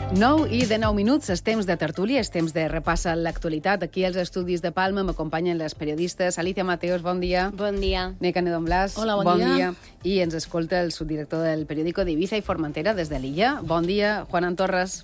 9:09, és temps de tertúlia, és temps de repassa l'actualitat. Aquí als estudis de Palma m'acompanyen les periodistes Alicia Mateos, bon dia. Bon dia. Neca Nedon Blas, hola, bon dia. I ens escolta el subdirector del periòdico d'Ibiza i Formentera des de l'illa. Bon dia, Juan Torres.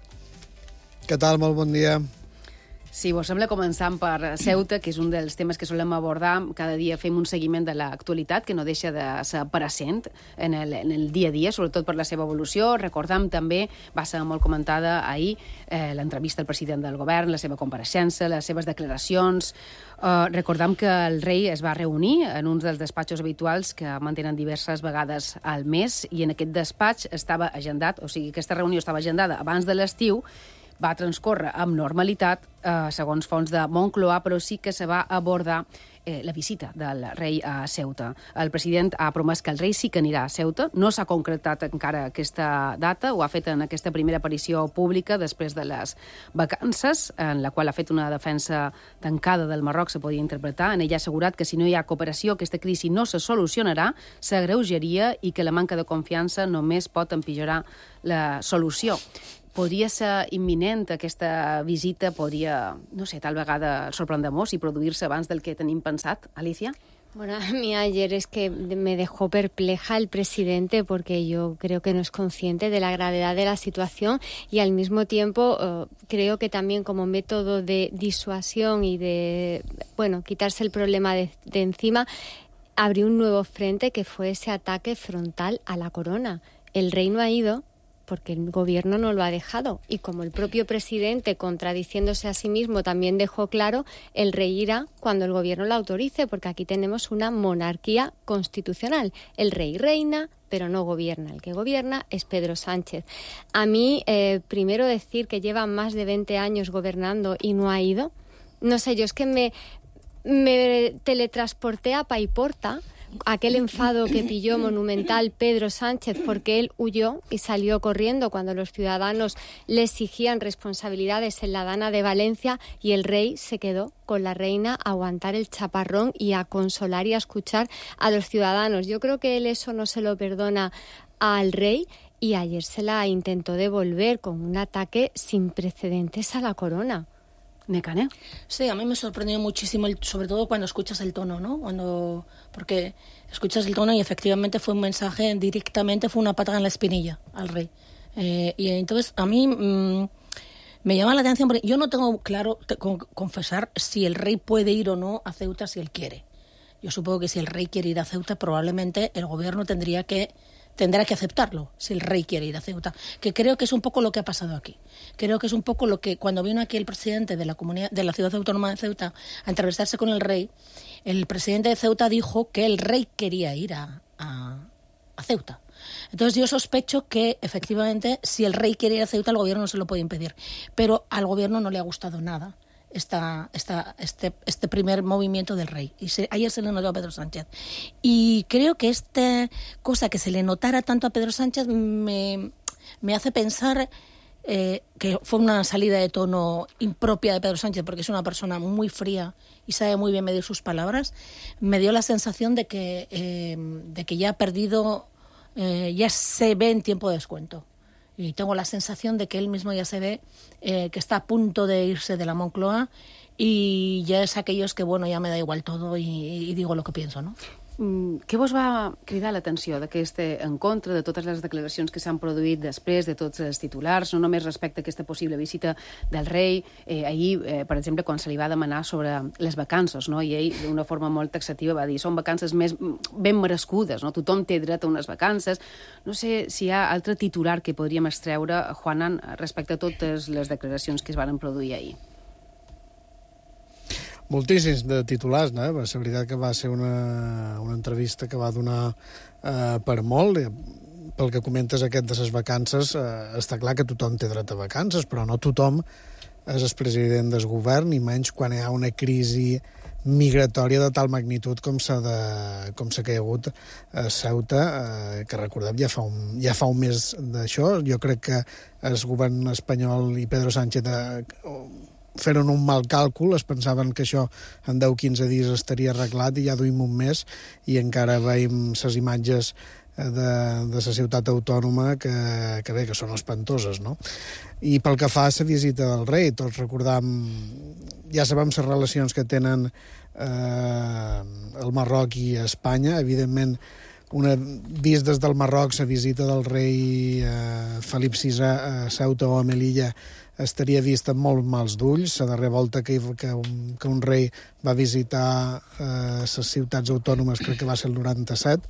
Què tal? Molt bon dia. Si vos sembla, començant per Ceuta, que és un dels temes que solem abordar. Cada dia fem un seguiment de l'actualitat, que no deixa de ser present en el dia a dia, sobretot per la seva evolució. Recordam també, va ser molt comentada ahir, l'entrevista al president del govern, la seva compareixença, les seves declaracions. Recordam que el rei es va reunir en un dels despatxos habituals que mantenen diverses vegades al mes, i en aquest despatx estava agendat, o sigui, aquesta reunió estava agendada abans de l'estiu, va transcórrer amb normalitat, segons fonts de Moncloa, però sí que se va abordar la visita del rei a Ceuta. El president ha promès que el rei sí que anirà a Ceuta. No s'ha concretat encara aquesta data, ho ha fet en aquesta primera aparició pública després de les vacances, en la qual ha fet una defensa tancada del Marroc, se podia interpretar. En ella ha assegurat que si no hi ha cooperació, aquesta crisi no se solucionarà, s'agreujaria i que la manca de confiança només pot empitjorar la solució. Podria ser imminent aquesta visita, podria, no sé, tal vegada sorprendre-nos i produir-se abans del que tenim pensat, Alicia? Bueno, a mí ayer es que me dejó perpleja el presidente porque yo creo que no es consciente de la gravedad de la situación y al mismo tiempo creo que también como método de disuasión y de, bueno, quitarse el problema de encima, abrió un nuevo frente que fue ese ataque frontal a la corona. El rey no ha ido porque el gobierno no lo ha dejado. Y como el propio presidente, contradiciéndose a sí mismo, también dejó claro, el rey irá cuando el gobierno lo autorice, porque aquí tenemos una monarquía constitucional. El rey reina, pero no gobierna. El que gobierna es Pedro Sánchez. A mí, primero decir que lleva más de 20 años gobernando y no ha ido. No sé, yo es que me teletransporté a Paiporta, aquel enfado que pilló monumental Pedro Sánchez porque él huyó y salió corriendo cuando los ciudadanos le exigían responsabilidades en la Dana de Valencia, y el rey se quedó con la reina a aguantar el chaparrón y a consolar y a escuchar a los ciudadanos. Yo creo que él eso no se lo perdona al rey, y ayer se la intentó devolver con un ataque sin precedentes a la corona. Necane. Sí, a mí me sorprendió muchísimo, sobre todo cuando escuchas el tono, ¿no? Porque escuchas el tono y efectivamente fue un mensaje directamente, fue una patada en la espinilla al rey. Y entonces a mí me llama la atención, porque yo no tengo claro, confesar, si el rey puede ir o no a Ceuta si él quiere. Yo supongo que si el rey quiere ir a Ceuta, probablemente el gobierno tendrá que aceptarlo, si el rey quiere ir a Ceuta, que creo que es un poco lo que ha pasado aquí. Creo que es un poco lo que cuando vino aquí el presidente de la ciudad autónoma de Ceuta a entrevistarse con el rey, el presidente de Ceuta dijo que el rey quería ir a Ceuta. Entonces yo sospecho que efectivamente si el rey quiere ir a Ceuta, el gobierno no se lo puede impedir, pero al gobierno no le ha gustado nada este primer movimiento del rey. Y ayer se le notó a Pedro Sánchez. Y creo que esta cosa que se le notara tanto a Pedro Sánchez me hace pensar que fue una salida de tono impropia de Pedro Sánchez, porque es una persona muy fría y sabe muy bien medir sus palabras. Me dio la sensación de que ya ha perdido, ya se ve en tiempo de descuento. Y tengo la sensación de que él mismo ya se ve que está a punto de irse de la Moncloa, y ya es aquellos que, bueno, ya me da igual todo y digo lo que pienso, ¿no? Què vos va cridar l'atenció d'aquest encontre, de totes les declaracions que s'han produït després, de tots els titulars, no només respecte a aquesta possible visita del rei? Ahir, per exemple, quan se li va demanar sobre les vacances, no? I ell, d'una forma molt taxativa, va dir són vacances més ben merescudes, no? Tothom té dret a unes vacances. No sé si hi ha altre titular que podríem extreure, Juanan, respecte a totes les declaracions que es van produir ahir. Moltíssims de titulars, no? Va ser veritat que va ser una entrevista que va donar per molt. Pel que comentes aquest de les vacances, està clar que tothom té dret a vacances, però no tothom és el president del govern, i menys quan hi ha una crisi migratòria de tal magnitud com s'ha que hi ha hagut a Ceuta, que recordem ja fa un mes d'això. Jo crec que el govern espanyol i Pedro Sánchez feren un mal càlcul, es pensaven que això en 10-15 dies estaria arreglat, i ja duim un mes i encara veiem les imatges de la ciutat autònoma que bé, que són espantoses, no? I pel que fa a la visita del rei, tots recordam, ja sabem les relacions que tenen el Marroc i Espanya. Evidentment, vist des del Marroc, la visita del rei Felip VI a Ceuta o a Melilla estaria vista amb molt mals d'ulls. La darrera volta que un rei va visitar les ciutats autònomes crec que va ser el 97,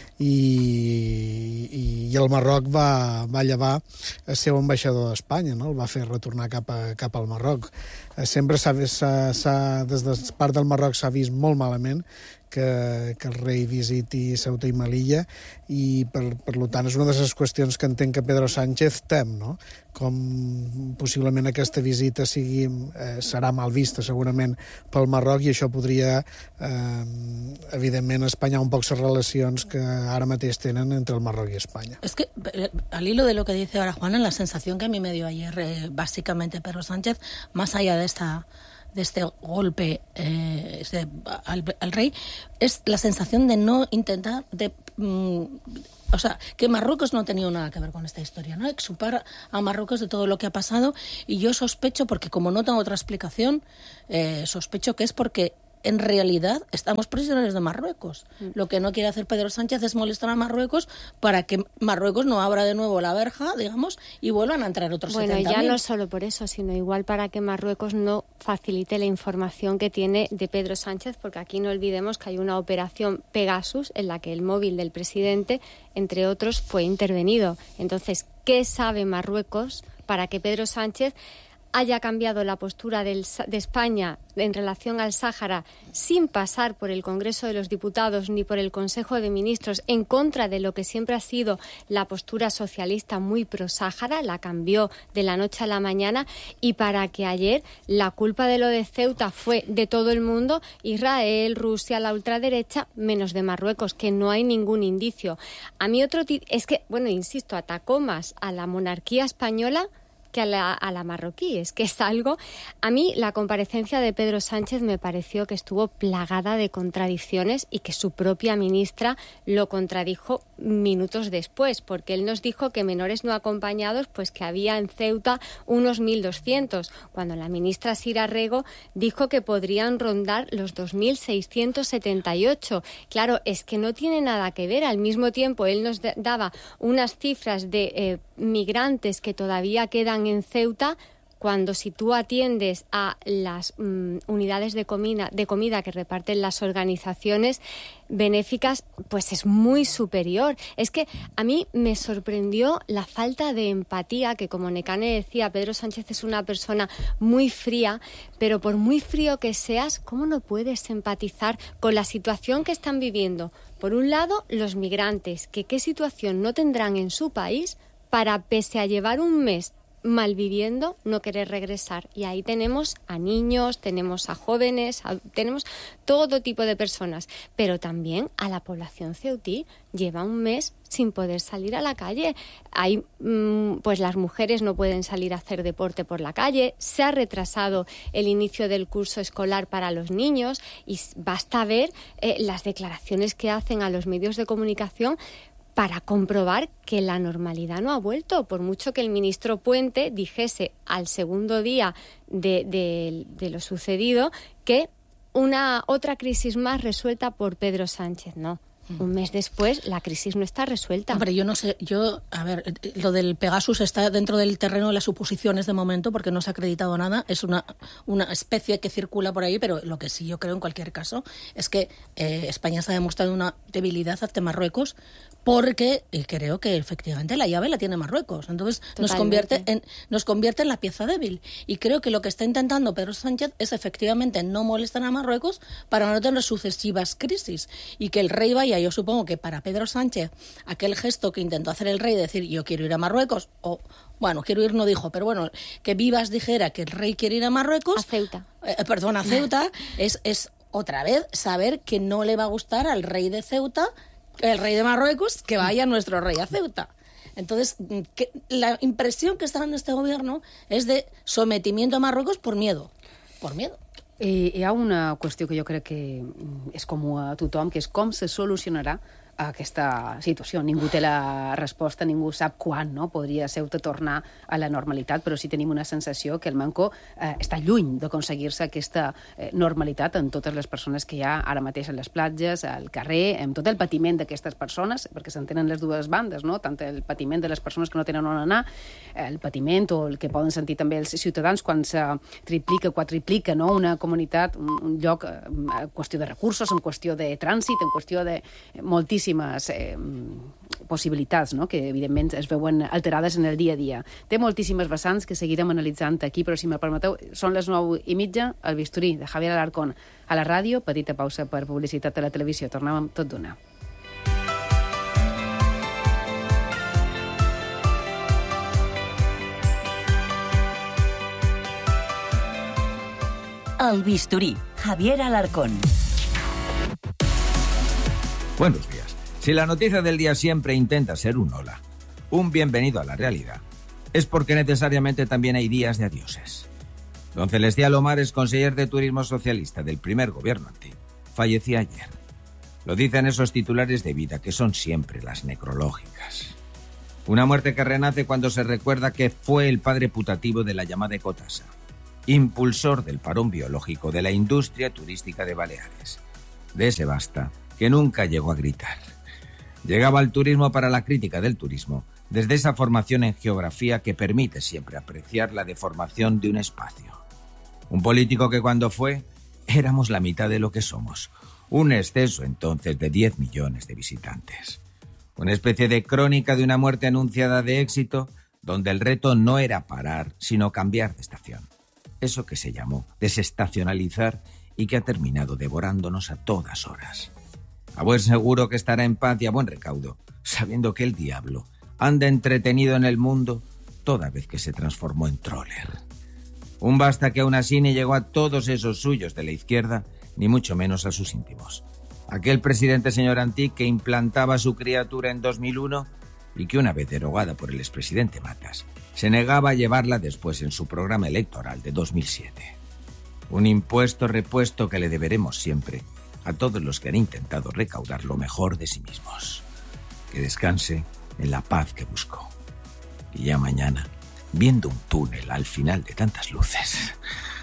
i el Marroc va llevar el seu ambaixador d'Espanya, no? El va fer retornar cap al Marroc. Sempre des de part del Marroc s'ha vist molt malament que el rei visiti Ceuta i Melilla, i per tant és una de les qüestions que entenc que Pedro Sánchez tem, no? Com possiblement aquesta visita serà mal vista segurament pel Marroc, i això podria evidentment espanyar un poc les relacions que ara mateix tenen entre el Marroc y España. Es que al hilo de lo que dice ahora Juana, la sensación que a mí me dio ayer básicamente Pedro Sánchez, más allá de este golpe al rey, es la sensación de no intentar o sea, que Marruecos no ha tenido nada que ver con esta historia, ¿no? Exculpar a Marruecos de todo lo que ha pasado, y yo sospecho, porque como no tengo otra explicación, sospecho que es porque en realidad estamos prisioneros de Marruecos. Lo que no quiere hacer Pedro Sánchez es molestar a Marruecos para que Marruecos no abra de nuevo la verja, digamos, y vuelvan a entrar otros 70.000. Bueno, ya no solo por eso, sino igual para que Marruecos no facilite la información que tiene de Pedro Sánchez, porque aquí no olvidemos que hay una operación Pegasus en la que el móvil del presidente, entre otros, fue intervenido. Entonces, ¿qué sabe Marruecos para que Pedro Sánchez haya cambiado la postura de España en relación al Sáhara sin pasar por el Congreso de los Diputados ni por el Consejo de Ministros, en contra de lo que siempre ha sido la postura socialista muy pro-Sáhara? La cambió de la noche a la mañana, y para que ayer la culpa de lo de Ceuta fue de todo el mundo, Israel, Rusia, la ultraderecha, menos de Marruecos, que no hay ningún indicio. A mí es que, bueno, insisto, atacó más a la monarquía española que a la marroquí. Es que es algo... A mí la comparecencia de Pedro Sánchez me pareció que estuvo plagada de contradicciones, y que su propia ministra lo contradijo minutos después, porque él nos dijo que menores no acompañados, pues que había en Ceuta unos 1.200, cuando la ministra Sira Rego dijo que podrían rondar los 2.678. Claro, es que no tiene nada que ver. Al mismo tiempo, él nos daba unas cifras de migrantes que todavía quedan en Ceuta, cuando si tú atiendes a las unidades de comida que reparten las organizaciones benéficas, pues es muy superior. Es que a mí me sorprendió la falta de empatía, que, como Nekane decía, Pedro Sánchez es una persona muy fría, pero por muy frío que seas, ¿cómo no puedes empatizar con la situación que están viviendo? Por un lado, los migrantes, que qué situación no tendrán en su país para, pese a llevar un mes malviviendo, no querer regresar. Y ahí tenemos a niños, tenemos a jóvenes, tenemos todo tipo de personas, pero también a la población ceutí. Lleva un mes sin poder salir a la calle. Hay, pues las mujeres no pueden salir a hacer deporte por la calle, se ha retrasado el inicio del curso escolar para los niños, y basta ver las declaraciones que hacen a los medios de comunicación para comprobar que la normalidad no ha vuelto, por mucho que el ministro Puente dijese al segundo día de lo sucedido que otra crisis más resuelta por Pedro Sánchez. No. Un mes después, la crisis no está resuelta. Hombre, yo no sé, a ver, lo del Pegasus está dentro del terreno de las suposiciones de momento, porque no se ha acreditado nada, es una especie que circula por ahí, pero lo que sí yo creo en cualquier caso es que España se ha demostrado una debilidad ante Marruecos, porque creo que efectivamente la llave la tiene Marruecos. Entonces nos convierte en la pieza débil. Y creo que lo que está intentando Pedro Sánchez es efectivamente no molestar a Marruecos para no tener sucesivas crisis. Y que el rey vaya, yo supongo que para Pedro Sánchez, aquel gesto que intentó hacer el rey, decir yo quiero ir a Marruecos, o bueno, quiero ir no dijo, pero bueno, que Vivas dijera que el rey quiere ir a Marruecos. A Ceuta. A Ceuta, es otra vez saber que no le va a gustar al rey de Ceuta, el rey de Marruecos, que vaya nuestro rey a Ceuta. Entonces, la impresión que está dando este gobierno es de sometimiento a Marruecos por miedo. Por miedo. Hi ha una qüestió que jo crec que és comú a tothom, que és com se solucionarà a aquesta situació. Ningú té la resposta, ningú sap quan, no? Podria Ceuta tornar a la normalitat, però sí tenim una sensació que el Manco està lluny d'aconseguir-se aquesta normalitat en totes les persones que hi ha ara mateix a les platges, al carrer, amb tot el patiment d'aquestes persones, perquè s'entenen les dues bandes, no? Tant el patiment de les persones que no tenen on anar, el patiment o el que poden sentir també els ciutadans quan se triplica, quadriplica, no? Una comunitat, un lloc, en qüestió de recursos, en qüestió de trànsit, en qüestió de moltíssimes possibilitats, no? Que evidentment es veuen alterades en el dia a dia. Té moltíssimes vessants que seguirem analitzant aquí, però si me permeteu, són les 9:30, el bisturí de Javier Alarcón a la ràdio, petita pausa per publicitat a la televisió. Tornem amb tot d'una. El bisturí, Javier Alarcón. Buenos días. Si la noticia del día siempre intenta ser un hola, un bienvenido a la realidad, es porque necesariamente también hay días de adioses. Don Celestial Omar es conseller de Turismo Socialista del primer gobierno Antí. Fallecía ayer. Lo dicen esos titulares de vida, que son siempre las necrológicas. Una muerte que renace cuando se recuerda que fue el padre putativo de la llamada ecotasa, impulsor del parón biológico de la industria turística de Baleares. De ese basta que nunca llegó a gritar. Llegaba al turismo para la crítica del turismo, desde esa formación en geografía que permite siempre apreciar la deformación de un espacio. Un político que cuando fue, éramos la mitad de lo que somos. Un exceso entonces de 10 millones de visitantes. Una especie de crónica de una muerte anunciada de éxito, donde el reto no era parar, sino cambiar de estación. Eso que se llamó desestacionalizar y que ha terminado devorándonos a todas horas. A buen seguro que estará en paz y a buen recaudo, sabiendo que el diablo anda entretenido en el mundo toda vez que se transformó en troller. Un basta que aún así ni llegó a todos esos suyos de la izquierda, ni mucho menos a sus íntimos. Aquel presidente señor Antí que implantaba su criatura en 2001 y que una vez derogada por el expresidente Matas, se negaba a llevarla después en su programa electoral de 2007. Un impuesto repuesto que le deberemos siempre a todos los que han intentado recaudar lo mejor de sí mismos. Que descanse en la paz que buscó. Y ya mañana, viendo un túnel al final de tantas luces,